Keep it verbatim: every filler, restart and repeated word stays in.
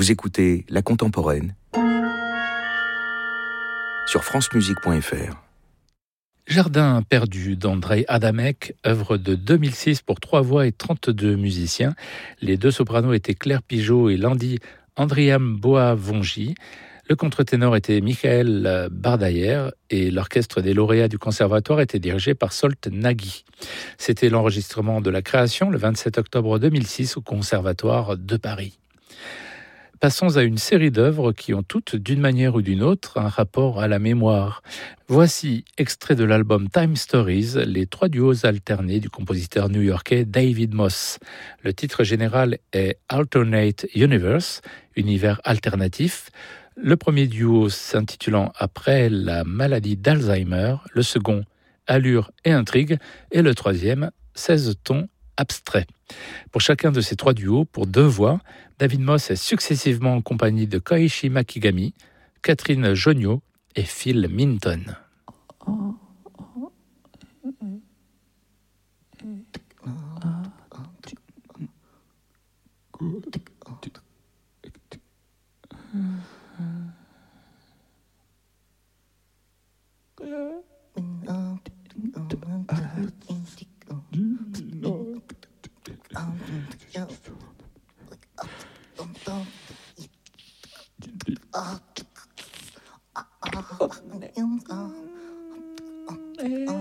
Vous écoutez La Contemporaine sur francemusique point f r. Jardin perdu d'Andrei Adamek, œuvre de deux mille six pour trois voix et trente-deux musiciens. Les deux sopranos étaient Claire Pigeot et Landi Andriam Boavongi. Le contre-ténor était Michael Bardayer et l'orchestre des lauréats du conservatoire était dirigé par Solt Nagy. C'était l'enregistrement de la création le vingt-sept octobre deux mille six au Conservatoire de Paris. Passons à une série d'œuvres qui ont toutes, d'une manière ou d'une autre, un rapport à la mémoire. Voici, extrait de l'album Time Stories, les trois duos alternés du compositeur new-yorkais David Moss. Le titre général est Alternate Universe, univers alternatif. Le premier duo s'intitulant Après la maladie d'Alzheimer, le second Allure et intrigue, et le troisième seize tons abstraits. Pour chacun de ces trois duos, pour deux voix, David Moss est successivement en compagnie de Koichi Makigami, Catherine Jonio et Phil Minton. Oh,